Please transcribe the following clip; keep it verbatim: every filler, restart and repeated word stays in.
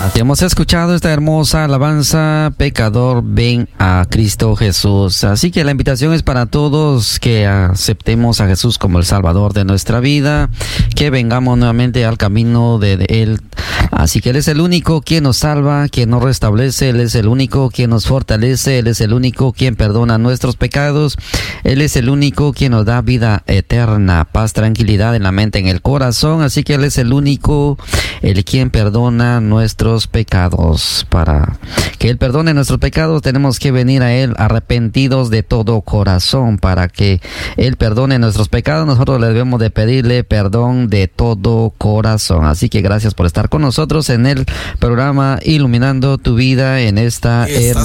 Hemos escuchado esta hermosa alabanza, pecador, ven a Cristo Jesús. Así que la invitación es para todos que aceptemos a Jesús como el Salvador de nuestra vida, que vengamos nuevamente al camino de, de Él. Así que Él es el único quien nos salva, quien nos restablece, Él es el único quien nos fortalece, Él es el único quien perdona nuestros pecados, Él es el único quien nos da vida eterna, paz, tranquilidad en la mente, en el corazón. Así que Él es el único, el quien perdona nuestros pecados. Para que Él perdone nuestros pecados tenemos que venir a Él arrepentidos de todo corazón. Para que Él perdone nuestros pecados nosotros le debemos de pedirle perdón de todo corazón. Así que gracias por estar con nosotros en el programa Iluminando tu Vida en esta hermosa